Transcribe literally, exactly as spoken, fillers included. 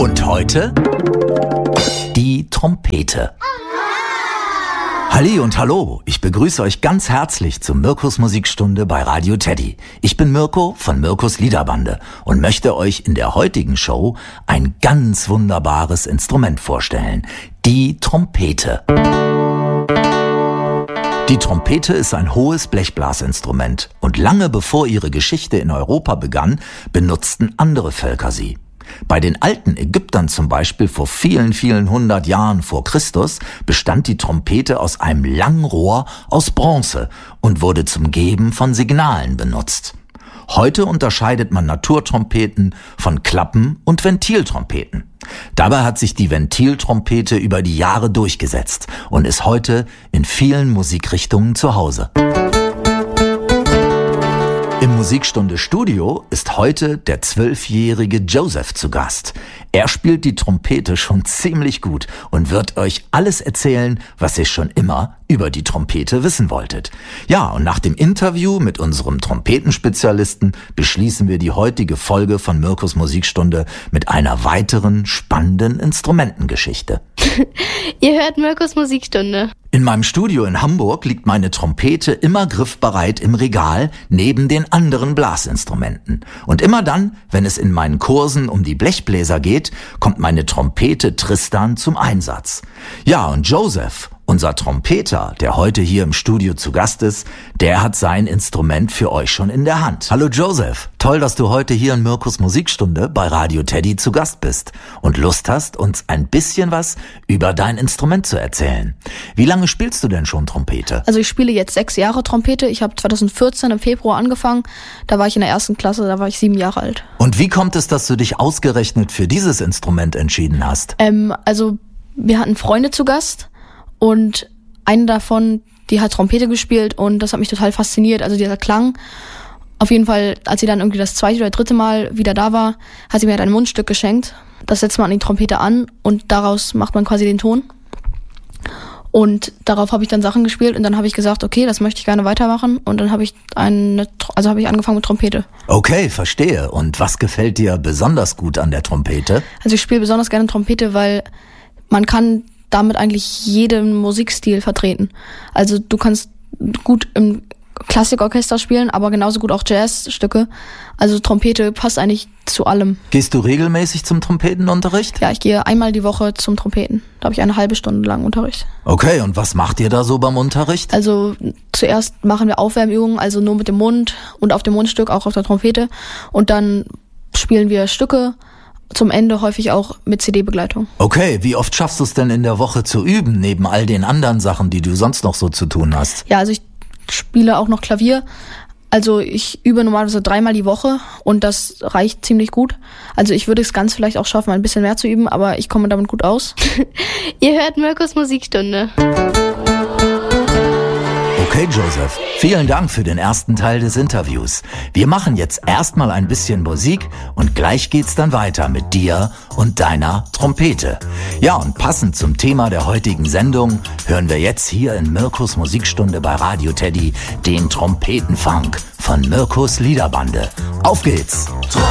Und heute die Trompete. Halli und hallo, ich begrüße euch ganz herzlich zur Mirkus Musikstunde bei Radio Teddy. Ich bin Mirko von Mirkus Liederbande und möchte euch in der heutigen Show ein ganz wunderbares Instrument vorstellen, die Trompete. Die Trompete ist ein hohes Blechblasinstrument und lange bevor ihre Geschichte in Europa begann, benutzten andere Völker sie. Bei den alten Ägyptern zum Beispiel vor vielen, vielen hundert Jahren vor Christus bestand die Trompete aus einem langen Rohr aus Bronze und wurde zum Geben von Signalen benutzt. Heute unterscheidet man Naturtrompeten von Klappen- und Ventiltrompeten. Dabei hat sich die Ventiltrompete über die Jahre durchgesetzt und ist heute in vielen Musikrichtungen zu Hause. Im Musikstunde Studio ist heute der zwölfjährige Joseph zu Gast. Er spielt die Trompete schon ziemlich gut und wird euch alles erzählen, was ihr schon immer über die Trompete wissen wolltet. Ja, und nach dem Interview mit unserem Trompetenspezialisten beschließen wir die heutige Folge von Mirkus Musikstunde mit einer weiteren spannenden Instrumentengeschichte. Ihr hört Mirkus Musikstunde. In meinem Studio in Hamburg liegt meine Trompete immer griffbereit im Regal neben den anderen Blasinstrumenten. Und immer dann, wenn es in meinen Kursen um die Blechbläser geht, kommt meine Trompete Tristan zum Einsatz. Ja, und Joseph, unser Trompeter, der heute hier im Studio zu Gast ist, der hat sein Instrument für euch schon in der Hand. Hallo Joseph, toll, dass du heute hier in Mirkus Musikstunde bei Radio Teddy zu Gast bist und Lust hast, uns ein bisschen was über dein Instrument zu erzählen. Wie lange spielst du denn schon Trompete? Also ich spiele jetzt sechs Jahre Trompete. Ich habe zwanzig vierzehn im Februar angefangen. Da war ich in der ersten Klasse, da war ich sieben Jahre alt. Und wie kommt es, dass du dich ausgerechnet für dieses Instrument entschieden hast? Ähm, also wir hatten Freunde zu Gast. Und eine davon, die hat Trompete gespielt und das hat mich total fasziniert, also dieser Klang. Auf jeden Fall, als sie dann irgendwie das zweite oder dritte Mal wieder da war, hat sie mir halt ein Mundstück geschenkt. Das setzt man an die Trompete an und daraus macht man quasi den Ton. Und darauf habe ich dann Sachen gespielt und dann habe ich gesagt, okay, das möchte ich gerne weitermachen. Und dann habe ich eine, also habe ich angefangen mit Trompete. Okay, verstehe. Und was gefällt dir besonders gut an der Trompete? Also ich spiele besonders gerne Trompete, weil man kann damit eigentlich jeden Musikstil vertreten. Also du kannst gut im Klassikorchester spielen, aber genauso gut auch Jazzstücke. Also Trompete passt eigentlich zu allem. Gehst du regelmäßig zum Trompetenunterricht? Ja, ich gehe einmal die Woche zum Trompeten. Da habe ich eine halbe Stunde lang Unterricht. Okay, und was macht ihr da so beim Unterricht? Also zuerst machen wir Aufwärmübungen, also nur mit dem Mund und auf dem Mundstück, auch auf der Trompete. Und dann spielen wir Stücke. Zum Ende häufig auch mit C D-Begleitung. Okay, wie oft schaffst du es denn in der Woche zu üben, neben all den anderen Sachen, die du sonst noch so zu tun hast? Ja, also ich spiele auch noch Klavier. Also ich übe normalerweise dreimal die Woche und das reicht ziemlich gut. Also ich würde es ganz vielleicht auch schaffen, ein bisschen mehr zu üben, aber ich komme damit gut aus. Ihr hört Mirkus Musikstunde. Okay, Joseph, vielen Dank für den ersten Teil des Interviews. Wir machen jetzt erstmal ein bisschen Musik und gleich geht's dann weiter mit dir und deiner Trompete. Ja, und passend zum Thema der heutigen Sendung hören wir jetzt hier in Mirkus Musikstunde bei Radio Teddy den Trompetenfunk von Mirkus Liederbande. Auf geht's!